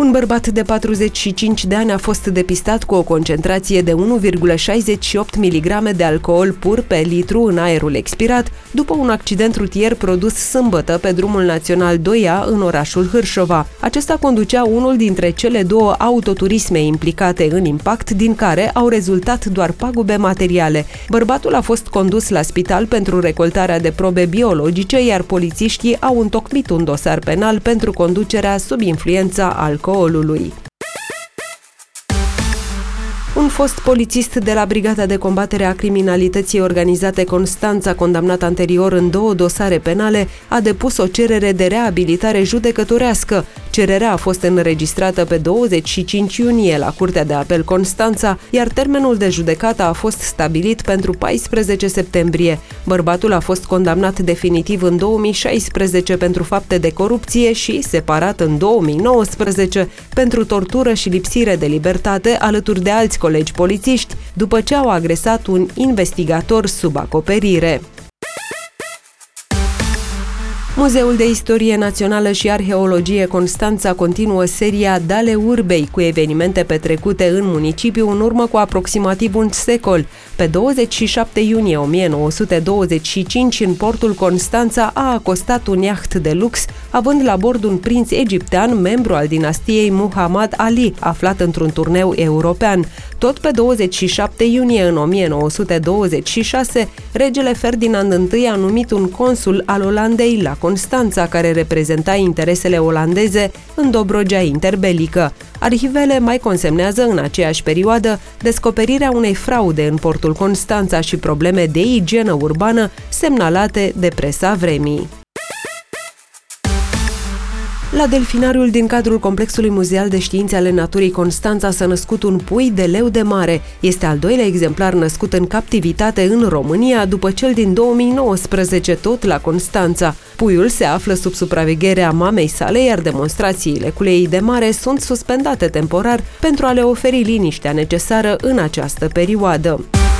Un bărbat de 45 de ani a fost depistat cu o concentrație de 1,68 mg de alcool pur pe litru în aerul expirat după un accident rutier produs sâmbătă pe drumul național 2A în orașul Hârșova. Acesta conducea unul dintre cele două autoturisme implicate în impact, din care au rezultat doar pagube materiale. Bărbatul a fost condus la spital pentru recoltarea de probe biologice, iar polițiștii au întocmit un dosar penal pentru conducerea sub influența alcoolului. Un fost polițist de la Brigada de Combatere a Criminalității Organizate Constanța, condamnat anterior în 2 dosare penale, a depus o cerere de reabilitare judecătorească. Cererea a fost înregistrată pe 25 iunie la Curtea de Apel Constanța, iar termenul de judecată a fost stabilit pentru 14 septembrie. Bărbatul a fost condamnat definitiv în 2016 pentru fapte de corupție și separat în 2019 pentru tortură și lipsire de libertate, alături de alți colegi polițiști, după ce au agresat un investigator sub acoperire. Muzeul de Istorie Națională și Arheologie Constanța continuă seria Dale Urbei, cu evenimente petrecute în municipiu în urmă cu aproximativ un secol. Pe 27 iunie 1925, în portul Constanța a acostat un iaht de lux, având la bord un prinț egiptean, membru al dinastiei Muhammad Ali, aflat într-un turneu european. Tot pe 27 iunie în 1926, regele Ferdinand I a numit un consul al Olandei la Constanța, care reprezenta interesele olandeze în Dobrogea interbelică. Arhivele mai consemnează în aceeași perioadă descoperirea unei fraude în portul Constanța și probleme de igienă urbană semnalate de presa vremii. La delfinariul din cadrul Complexului Muzeal de Științe ale Naturii Constanța s-a născut un pui de leu de mare. Este al doilea exemplar născut în captivitate în România, după cel din 2019, tot la Constanța. Puiul se află sub supravegherea mamei sale, iar demonstrațiile cu leii de mare sunt suspendate temporar pentru a le oferi liniștea necesară în această perioadă.